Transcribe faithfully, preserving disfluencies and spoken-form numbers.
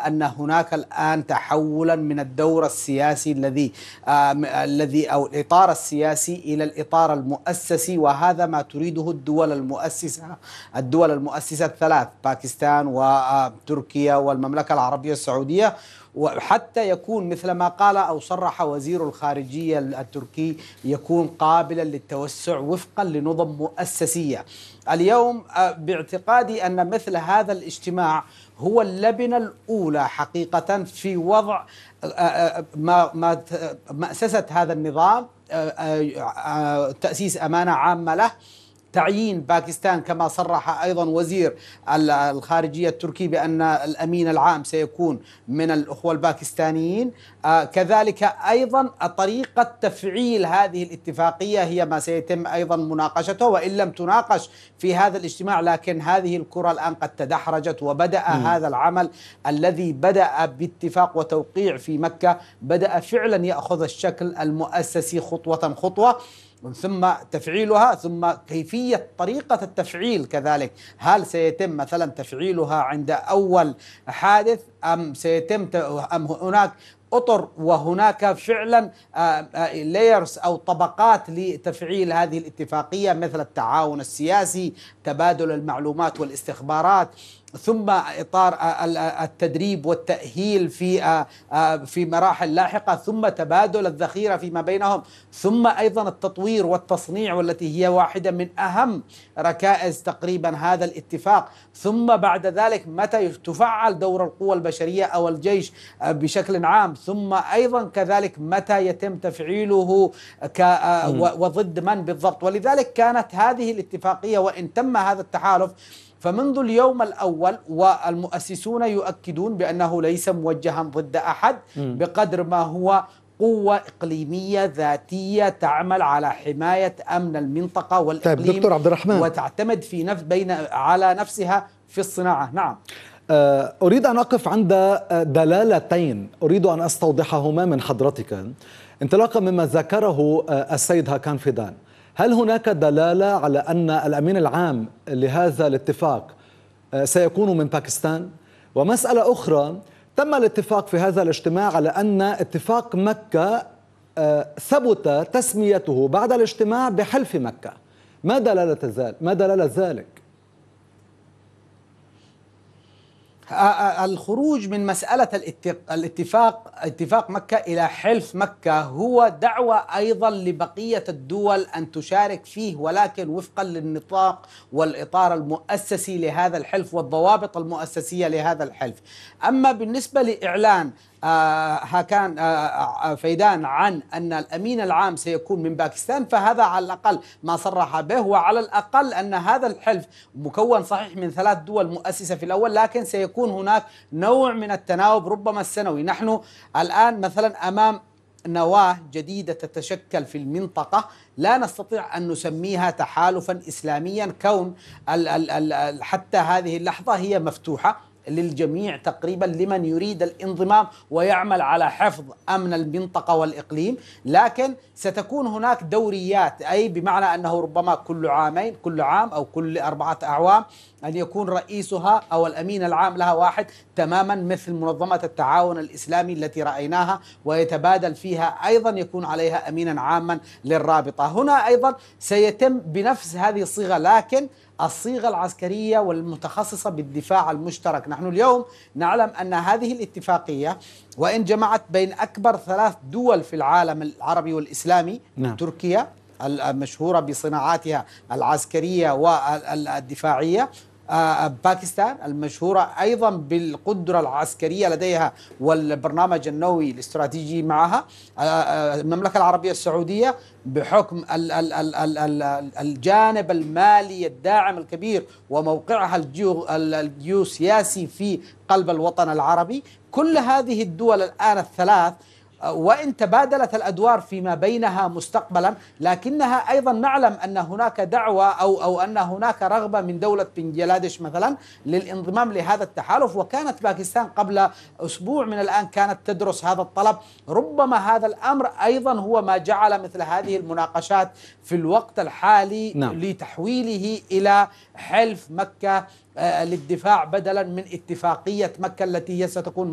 أن هناك الآن تحولا من الدور السياسي الذي آه الذي أو الإطار السياسي إلى الإطار المؤسسي، وهذا ما تريده الدول المؤسسة الدول المؤسسة الثلاث، باكستان وتركيا والمملكة العربية السعودية، وحتى يكون مثل ما قال أو صرح وزير الخارجية التركي يكون قابلا للتوسع وفقا لنظم مؤسسية. اليوم باعتقادي أن مثل هذا الاجتماع هو اللبنة الأولى حقيقة في وضع ما ما مؤسسة هذا النظام، تأسيس أمانة عامة له، تعيين باكستان كما صرح أيضا وزير الخارجية التركي بأن الأمين العام سيكون من الأخوة الباكستانيين. آه كذلك أيضا طريقة تفعيل هذه الاتفاقية هي ما سيتم أيضا مناقشته، وإن لم تناقش في هذا الاجتماع لكن هذه الكرة الآن قد تدحرجت، وبدأ م. هذا العمل الذي بدأ باتفاق وتوقيع في مكة بدأ فعلا يأخذ الشكل المؤسسي خطوة خطوة، ثم تفعيلها، ثم كيفية طريقة التفعيل كذلك. هل سيتم مثلا تفعيلها عند أول حادث أم سيتم أم هناك أطر وهناك فعلا لايرز أو طبقات لتفعيل هذه الاتفاقية مثل التعاون السياسي، تبادل المعلومات والاستخبارات، ثم إطار التدريب والتأهيل في في مراحل لاحقة، ثم تبادل الذخيرة فيما بينهم، ثم أيضا التطوير والتصنيع والتي هي واحدة من أهم ركائز تقريبا هذا الاتفاق، ثم بعد ذلك متى تفعل دور القوى البشرية أو الجيش بشكل عام، ثم أيضا كذلك متى يتم تفعيله وضد من بالضبط. ولذلك كانت هذه الاتفاقية وإن تم هذا التحالف فمنذ اليوم الأول والمؤسسون يؤكدون بأنه ليس موجها ضد أحد بقدر ما هو قوة إقليمية ذاتية تعمل على حماية أمن المنطقة والإقليم. طيب دكتور عبد الرحمن، وتعتمد في نفس بين على نفسها في الصناعة. نعم، أريد أن أقف عند دلالتين أريد أن أستوضحهما من حضرتك انطلاقا مما ذكره السيد هاكان فيدان. هل هناك دلالة على أن الأمين العام لهذا الاتفاق سيكون من باكستان؟ ومسألة أخرى، تم الاتفاق في هذا الاجتماع على أن اتفاق مكة ثبت تسميته بعد الاجتماع بحلف مكة، ما دلالة ذلك؟ ما دلالة ذلك؟ الخروج من مسألة الاتفاق اتفاق مكة إلى حلف مكة هو دعوة أيضا لبقية الدول أن تشارك فيه، ولكن وفقا للنطاق والإطار المؤسسي لهذا الحلف والضوابط المؤسسية لهذا الحلف. أما بالنسبة لإعلان آه هاكان آه فيدان عن أن الأمين العام سيكون من باكستان فهذا على الأقل ما صرح به، وعلى الأقل أن هذا الحلف مكون صحيح من ثلاث دول مؤسسة في الأول، لكن سيكون هناك نوع من التناوب ربما السنوي. نحن الآن مثلا أمام نواة جديدة تتشكل في المنطقة، لا نستطيع أن نسميها تحالفا إسلاميا كون ال ال ال حتى هذه اللحظة هي مفتوحة للجميع تقريبا لمن يريد الانضمام ويعمل على حفظ أمن المنطقة والإقليم، لكن ستكون هناك دوريات، أي بمعنى أنه ربما كل عامين كل عام أو كل أربعة أعوام أن يكون رئيسها أو الأمين العام لها واحد تماما مثل منظمة التعاون الإسلامي التي رأيناها، ويتبادل فيها أيضا يكون عليها أمينا عاما للرابطة. هنا أيضا سيتم بنفس هذه الصيغة، لكن الصيغة العسكرية والمتخصصة بالدفاع المشترك. نحن اليوم نعلم أن هذه الاتفاقية وإن جمعت بين أكبر ثلاث دول في العالم العربي والإسلامي، نعم. تركيا المشهورة بصناعاتها العسكرية والدفاعية، باكستان المشهورة أيضا بالقدرة العسكرية لديها والبرنامج النووي الاستراتيجي معها، المملكة العربية السعودية بحكم الجانب المالي الداعم الكبير وموقعها الجيوسياسي في قلب الوطن العربي. كل هذه الدول الآن الثلاث وإن تبادلت الأدوار فيما بينها مستقبلا، لكنها أيضا نعلم أن هناك دعوة أو أو أن هناك رغبة من دولة بنجلاديش مثلا للانضمام لهذا التحالف، وكانت باكستان قبل أسبوع من الآن كانت تدرس هذا الطلب. ربما هذا الأمر أيضا هو ما جعل مثل هذه المناقشات في الوقت الحالي نعم. لتحويله إلى حلف مكة للدفاع بدلا من اتفاقية مكة التي هي ستكون